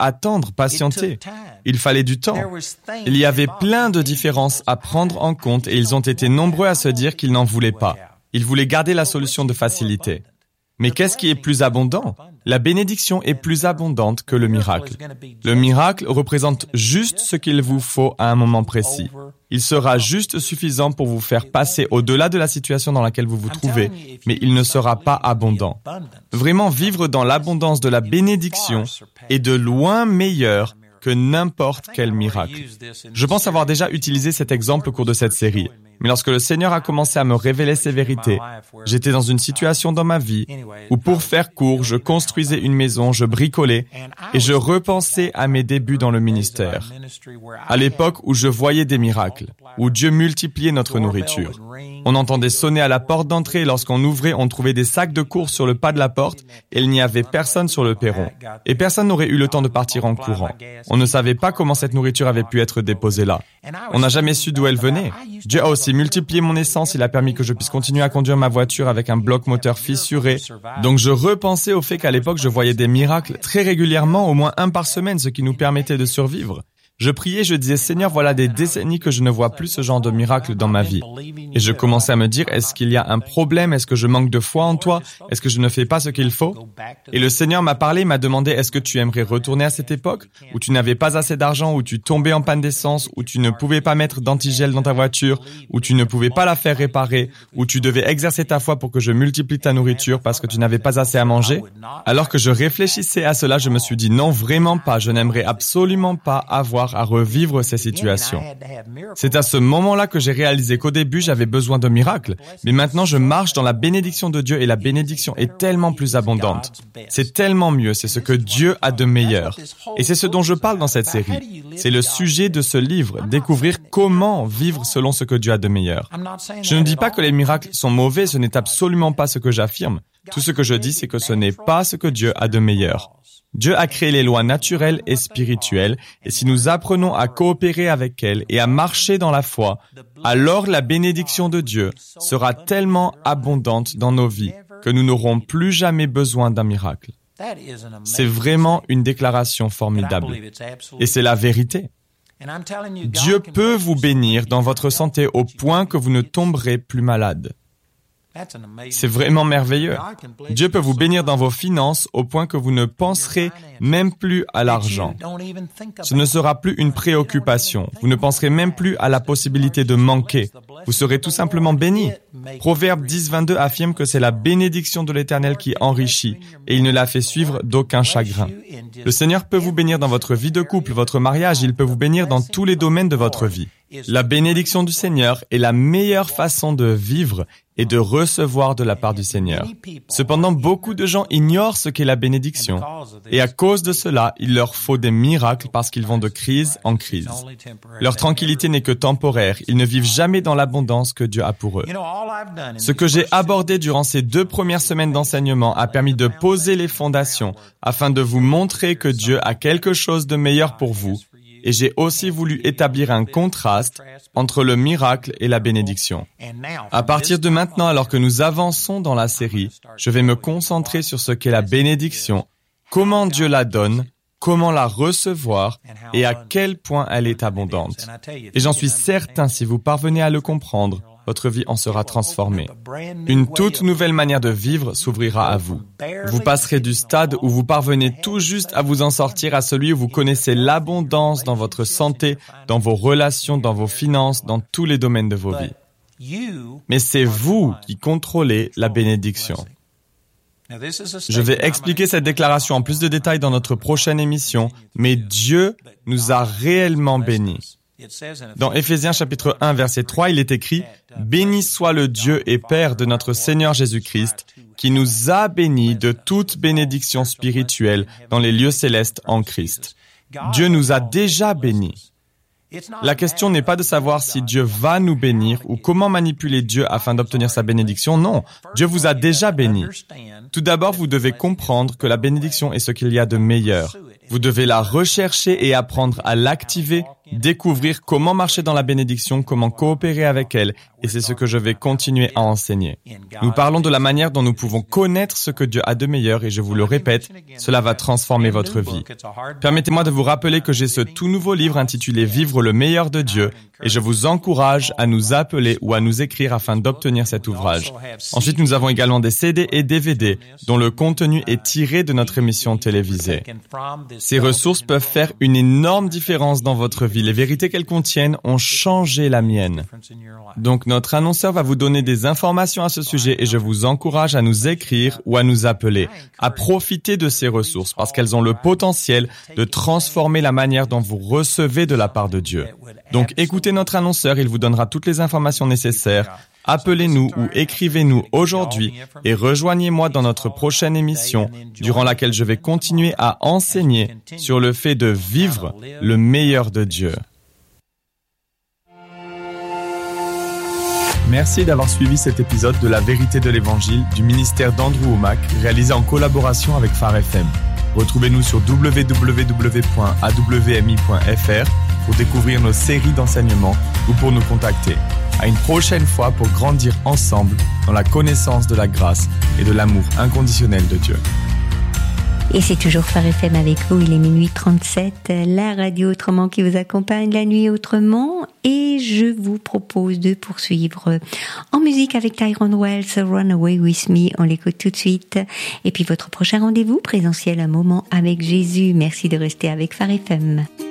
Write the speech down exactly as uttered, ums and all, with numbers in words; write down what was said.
attendre, patienter. Il fallait du temps. Il y avait plein de différences à prendre en compte et ils ont été nombreux à se dire qu'ils n'en voulaient pas. Ils voulaient garder la solution de facilité. Mais qu'est-ce qui est plus abondant? La bénédiction est plus abondante que le miracle. Le miracle représente juste ce qu'il vous faut à un moment précis. Il sera juste suffisant pour vous faire passer au-delà de la situation dans laquelle vous vous trouvez, mais il ne sera pas abondant. Vraiment, vivre dans l'abondance de la bénédiction est de loin meilleur que n'importe quel miracle. Je pense avoir déjà utilisé cet exemple au cours de cette série. Mais lorsque le Seigneur a commencé à me révéler ces vérités, j'étais dans une situation dans ma vie où, pour faire court, je construisais une maison, je bricolais et je repensais à mes débuts dans le ministère. À l'époque où je voyais des miracles, où Dieu multipliait notre nourriture. On entendait sonner à la porte d'entrée et lorsqu'on ouvrait, on trouvait des sacs de course sur le pas de la porte et il n'y avait personne sur le perron. Et personne n'aurait eu le temps de partir en courant. On ne savait pas comment cette nourriture avait pu être déposée là. On n'a jamais su d'où elle venait. Dieu a aussi multiplié mon essence, il a permis que je puisse continuer à conduire ma voiture avec un bloc moteur fissuré. Donc je repensais au fait qu'à l'époque, je voyais des miracles très régulièrement, au moins un par semaine, ce qui nous permettait de survivre. Je priais, je disais, Seigneur, voilà des décennies que je ne vois plus ce genre de miracle dans ma vie. Et je commençais à me dire, est-ce qu'il y a un problème? Est-ce que je manque de foi en toi? Est-ce que je ne fais pas ce qu'il faut? Et le Seigneur m'a parlé, m'a demandé, est-ce que tu aimerais retourner à cette époque où tu n'avais pas assez d'argent, où tu tombais en panne d'essence, où tu ne pouvais pas mettre d'antigel dans ta voiture, où tu ne pouvais pas la faire réparer, où tu devais exercer ta foi pour que je multiplie ta nourriture parce que tu n'avais pas assez à manger? Alors que je réfléchissais à cela, je me suis dit, non, vraiment pas, je n'aimerais absolument pas avoir à revivre ces situations. C'est à ce moment-là que j'ai réalisé qu'au début, j'avais besoin de miracles, mais maintenant je marche dans la bénédiction de Dieu et la bénédiction est tellement plus abondante. C'est tellement mieux, c'est ce que Dieu a de meilleur. Et c'est ce dont je parle dans cette série. C'est le sujet de ce livre, découvrir comment vivre selon ce que Dieu a de meilleur. Je ne dis pas que les miracles sont mauvais, ce n'est absolument pas ce que j'affirme. Tout ce que je dis, c'est que ce n'est pas ce que Dieu a de meilleur. Dieu a créé les lois naturelles et spirituelles, et si nous apprenons à coopérer avec elles et à marcher dans la foi, alors la bénédiction de Dieu sera tellement abondante dans nos vies que nous n'aurons plus jamais besoin d'un miracle. C'est vraiment une déclaration formidable. Et c'est la vérité. Dieu peut vous bénir dans votre santé au point que vous ne tomberez plus malade. C'est vraiment merveilleux. Dieu peut vous bénir dans vos finances au point que vous ne penserez même plus à l'argent. Ce ne sera plus une préoccupation. Vous ne penserez même plus à la possibilité de manquer. Vous serez tout simplement béni. Proverbe dix, vingt-deux affirme que c'est la bénédiction de l'Éternel qui enrichit et il ne la fait suivre d'aucun chagrin. Le Seigneur peut vous bénir dans votre vie de couple, votre mariage, il peut vous bénir dans tous les domaines de votre vie. La bénédiction du Seigneur est la meilleure façon de vivre et de recevoir de la part du Seigneur. Cependant, beaucoup de gens ignorent ce qu'est la bénédiction. Et à cause de cela, il leur faut des miracles parce qu'ils vont de crise en crise. Leur tranquillité n'est que temporaire. Ils ne vivent jamais dans l'abondance que Dieu a pour eux. Ce que j'ai abordé durant ces deux premières semaines d'enseignement a permis de poser les fondations afin de vous montrer que Dieu a quelque chose de meilleur pour vous. Et j'ai aussi voulu établir un contraste entre le miracle et la bénédiction. À partir de maintenant, alors que nous avançons dans la série, je vais me concentrer sur ce qu'est la bénédiction, comment Dieu la donne, comment la recevoir et à quel point elle est abondante. Et j'en suis certain, si vous parvenez à le comprendre, votre vie en sera transformée. Une toute nouvelle manière de vivre s'ouvrira à vous. Vous passerez du stade où vous parvenez tout juste à vous en sortir à celui où vous connaissez l'abondance dans votre santé, dans vos relations, dans vos finances, dans tous les domaines de vos vies. Mais c'est vous qui contrôlez la bénédiction. Je vais expliquer cette déclaration en plus de détails dans notre prochaine émission, mais Dieu nous a réellement bénis. Dans Éphésiens chapitre un, verset trois, il est écrit « Béni soit le Dieu et Père de notre Seigneur Jésus-Christ, qui nous a bénis de toute bénédiction spirituelle dans les lieux célestes en Christ. » Dieu nous a déjà bénis. La question n'est pas de savoir si Dieu va nous bénir ou comment manipuler Dieu afin d'obtenir sa bénédiction. Non, Dieu vous a déjà bénis. Tout d'abord, vous devez comprendre que la bénédiction est ce qu'il y a de meilleur. Vous devez la rechercher et apprendre à l'activer découvrir comment marcher dans la bénédiction, comment coopérer avec elle, et c'est ce que je vais continuer à enseigner. Nous parlons de la manière dont nous pouvons connaître ce que Dieu a de meilleur, et je vous le répète, cela va transformer votre vie. Permettez-moi de vous rappeler que j'ai ce tout nouveau livre intitulé « Vivre le meilleur de Dieu », et je vous encourage à nous appeler ou à nous écrire afin d'obtenir cet ouvrage. Ensuite, nous avons également des C D et D V D dont le contenu est tiré de notre émission télévisée. Ces ressources peuvent faire une énorme différence dans votre vie. Les vérités qu'elles contiennent ont changé la mienne. Donc, notre annonceur va vous donner des informations à ce sujet et je vous encourage à nous écrire ou à nous appeler, à profiter de ces ressources parce qu'elles ont le potentiel de transformer la manière dont vous recevez de la part de Dieu. Donc, écoutez notre annonceur, il vous donnera toutes les informations nécessaires. Appelez-nous ou écrivez-nous aujourd'hui et rejoignez-moi dans notre prochaine émission durant laquelle je vais continuer à enseigner sur le fait de vivre le meilleur de Dieu. Merci d'avoir suivi cet épisode de La Vérité de l'Évangile du ministère d'Andrew Wommack, réalisé en collaboration avec Phare F M. Retrouvez-nous sur w w w point a w m i point f r pour découvrir nos séries d'enseignements ou pour nous contacter. À une prochaine fois pour grandir ensemble dans la connaissance de la grâce et de l'amour inconditionnel de Dieu. Et c'est toujours Phare F M avec vous, il est minuit trente-sept, la radio autrement qui vous accompagne la nuit autrement. Et je vous propose de poursuivre en musique avec Tyrone Wells, Run Away With Me, on l'écoute tout de suite. Et puis votre prochain rendez-vous présentiel, un moment avec Jésus. Merci de rester avec Phare F M.